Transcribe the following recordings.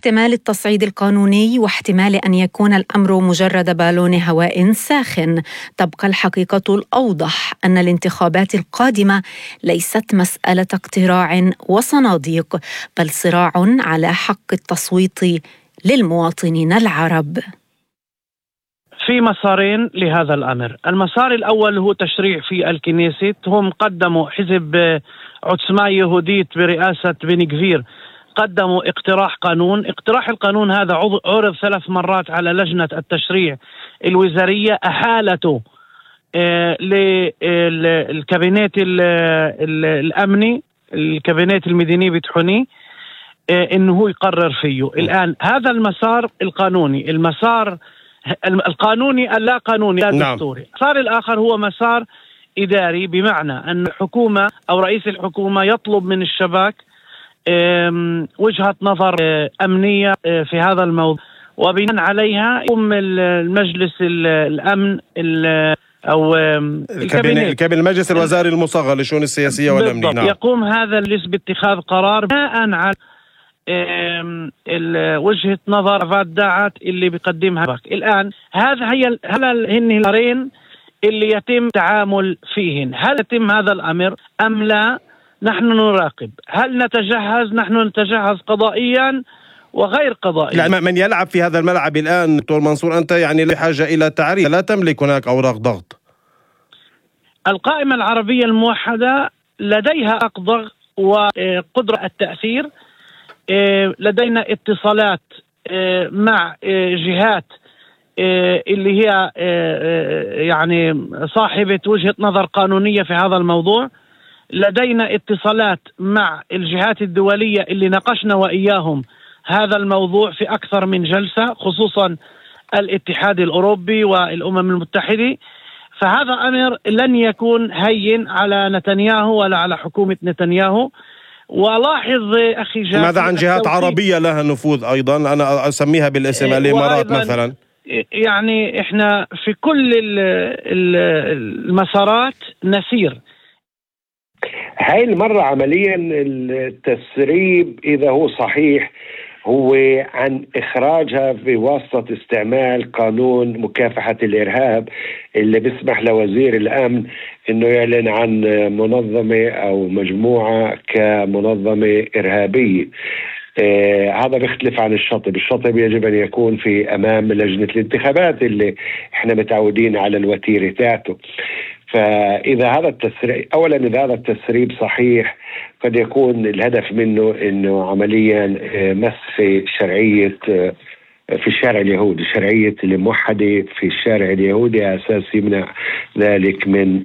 احتمال التصعيد القانوني واحتمال أن يكون الأمر مجرد بالون هواء ساخن، تبقى الحقيقة الأوضح أن الانتخابات القادمة ليست مسألة اقتراع وصناديق، بل صراع على حق التصويت للمواطنين العرب. في مسارين لهذا الأمر. المسار الأول هو تشريع في الكنيست. هم قدموا حزب عثمة يهوديت برئاسة بن غفير، قدموا اقتراح القانون هذا عرض 3 مرات على لجنة التشريع الوزارية، أحالته للكابينات الأمني، الكابينات المدني بتحوني إنه يقرر فيه. الآن هذا المسار القانوني، المسار القانوني اللا قانوني لا دستوري. المسار الآخر هو مسار إداري، بمعنى أن الحكومة أو رئيس الحكومة يطلب من الشباك وجهة نظر أمنية في هذا الموضوع، وبناء عليها يقوم المجلس الأمن أو الكابينة المجلس الوزاري المصغر للشؤون السياسية والأمنية، نعم. يقوم هذا المجلس باتخاذ قرار بناء على وجهة نظر فادعت اللي بيقدمها. الآن هل القرارين اللي يتم التعامل فيهن، هل يتم هذا الأمر أم لا؟ نحن نراقب. هل نتجهز؟ نحن نتجهز قضائيا وغير قضائيا. لا، من يلعب في هذا الملعب الآن دكتور منصور، أنت يعني بحاجة إلى تعريف، لا تملك هناك أوراق ضغط. القائمة العربية الموحدة لديها أقدر وقدرة التأثير. لدينا اتصالات مع جهات اللي هي يعني صاحبة وجهة نظر قانونية في هذا الموضوع. لدينا اتصالات مع الجهات الدولية اللي ناقشنا وإياهم هذا الموضوع في أكثر من جلسة، خصوصا الاتحاد الأوروبي والأمم المتحدة. فهذا أمر لن يكون هين على نتنياهو ولا على حكومة نتنياهو. ولاحظ أخي جابر، ماذا عن جهات عربية لها نفوذ أيضا؟ أنا أسميها بالاسم الإمارات مثلا. يعني إحنا في كل المسارات نسير. هاي المرة عمليا التسريب إذا هو صحيح هو عن إخراجها بواسطة استعمال قانون مكافحة الإرهاب اللي بيسمح لوزير الأمن إنه يعلن عن منظمة أو مجموعة كمنظمة إرهابية. هذا بيختلف عن الشطب يجب أن يكون في أمام لجنة الانتخابات اللي إحنا متعودين على الوتيرة تاعته. فإذا هذا التسريب، أولا إذا هذا التسريب صحيح قد يكون الهدف منه إنه عمليا مس في شرعية في الشارع اليهودي، شرعية الموحدة في الشارع اليهودي، على أساس يمنع ذلك من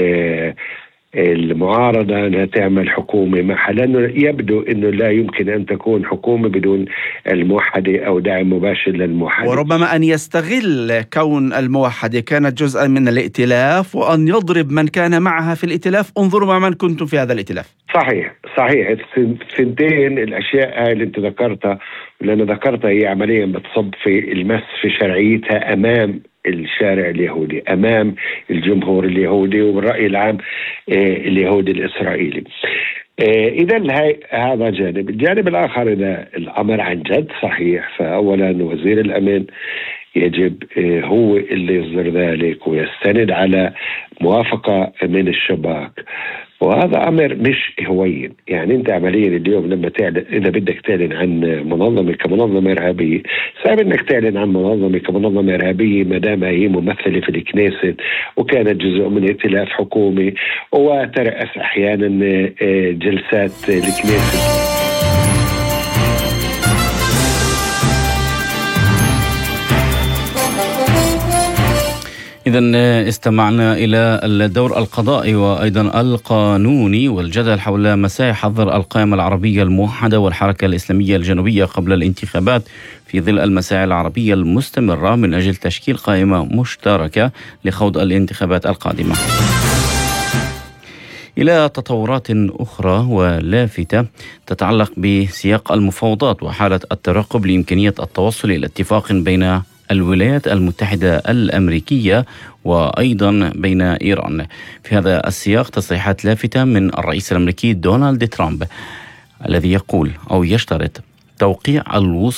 المعارضة أنها تعمل حكومة معها، لأنه يبدو أنه لا يمكن أن تكون حكومة بدون الموحدة أو داعم مباشر للموحدة. وربما أن يستغل كون الموحدة كانت جزءا من الائتلاف وأن يضرب من كان معها في الائتلاف. انظروا مع من كنتم في هذا الائتلاف. صحيح. الثنتين الأشياء هاي اللي أنت ذكرتها، لأن ذكرتها هي عمليا بتصب في المس في شرعيتها أمام الشارع اليهودي، أمام الجمهور اليهودي والرأي العام اليهودي الإسرائيلي. إذا هذا جانب. الجانب الآخر، إذا الأمر عن جد صحيح، فأولا وزير الأمن يجب هو اللي يصدر ذلك ويستند على موافقة من الشباك، وهذا أمر مش هوين. يعني أنت عمليا اليوم لما تعلن، إذا بدك تعلن عن منظمة كمنظمة إرهابية، صعب أنك تعلن عن منظمة كمنظمة إرهابية ما دام هي ممثلة في الكنيست وكانت جزء من ائتلاف حكومي وترأس أحيانا جلسات الكنيست. إذن استمعنا إلى الدور القضائي وأيضا القانوني والجدل حول مساء حظر القائمة العربية الموحدة والحركة الإسلامية الجنوبية قبل الانتخابات في ظل المساعي العربية المستمرة من أجل تشكيل قائمة مشتركة لخوض الانتخابات القادمة. إلى تطورات أخرى ولافتة تتعلق بسياق المفاوضات وحالة الترقب لإمكانية التوصل إلى اتفاق بين الولايات المتحدة الأمريكية وأيضا بين إيران. في هذا السياق تصريحات لافتة من الرئيس الأمريكي دونالد ترامب الذي يقول أو يشترط توقيع الوصول